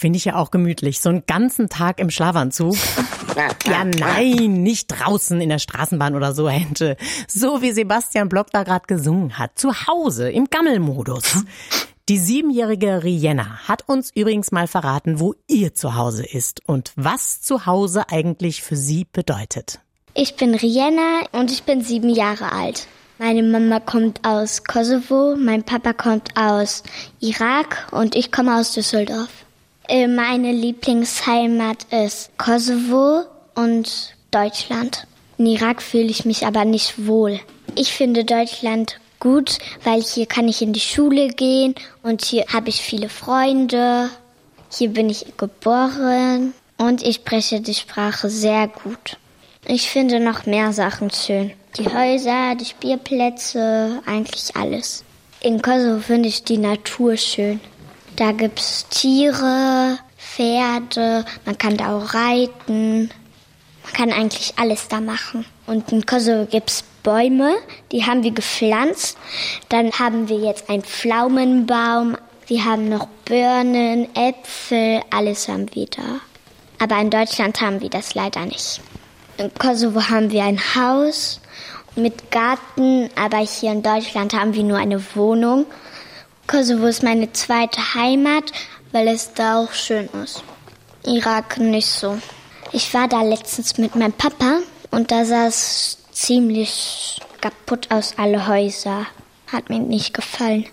Finde ich ja auch gemütlich. So einen ganzen Tag im Schlafanzug. Ja, nein, nicht draußen in der Straßenbahn oder so, Hente. So wie Sebastian Block da gerade gesungen hat. Zu Hause, im Gammelmodus. Die 7-jährige Rienna hat uns übrigens mal verraten, wo ihr Zuhause ist und was Zuhause eigentlich für sie bedeutet. Ich bin Rienna und ich bin 7 Jahre alt. Meine Mama kommt aus Kosovo, mein Papa kommt aus Irak und ich komme aus Düsseldorf. Meine Lieblingsheimat ist Kosovo und Deutschland. In Irak fühle ich mich aber nicht wohl. Ich finde Deutschland gut, weil hier kann ich in die Schule gehen und hier habe ich viele Freunde. Hier bin ich geboren und ich spreche die Sprache sehr gut. Ich finde noch mehr Sachen schön. Die Häuser, die Spielplätze, eigentlich alles. In Kosovo finde ich die Natur schön. Da gibt's Tiere, Pferde, man kann da auch reiten. Man kann eigentlich alles da machen. Und in Kosovo gibt's Bäume, die haben wir gepflanzt. Dann haben wir jetzt einen Pflaumenbaum. Wir haben noch Birnen, Äpfel, alles haben wir da. Aber in Deutschland haben wir das leider nicht. In Kosovo haben wir ein Haus mit Garten, aber hier in Deutschland haben wir nur eine Wohnung. Kosovo ist meine zweite Heimat, weil es da auch schön ist. Irak nicht so. Ich war da letztens mit meinem Papa und da sah es ziemlich kaputt aus, alle Häuser. Hat mir nicht gefallen.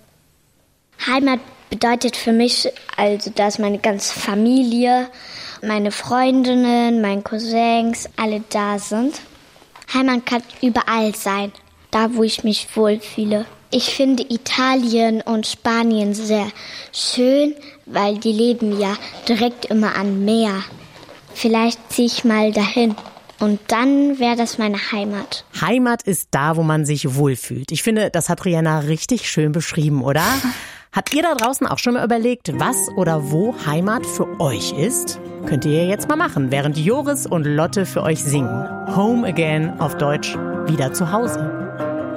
Heimat bedeutet für mich, also da ist meine ganze Familie, meine Freundinnen, meine Cousins, alle da sind. Heimat kann überall sein, da wo ich mich wohlfühle. Ich finde Italien und Spanien sehr schön, weil die leben ja direkt immer am Meer. Vielleicht ziehe ich mal dahin. Und dann wäre das meine Heimat. Heimat ist da, wo man sich wohlfühlt. Ich finde, das hat Rienna richtig schön beschrieben, oder? Habt ihr da draußen auch schon mal überlegt, was oder wo Heimat für euch ist? Könnt ihr jetzt mal machen, während Joris und Lotte für euch singen. Home Again, auf Deutsch, wieder zu Hause.